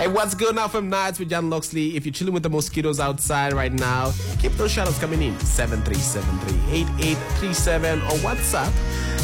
Hey, what's going on from Nights with John Loxley? If you're chilling with the mosquitoes outside right now, keep those shoutouts coming in. 7373-8837 or WhatsApp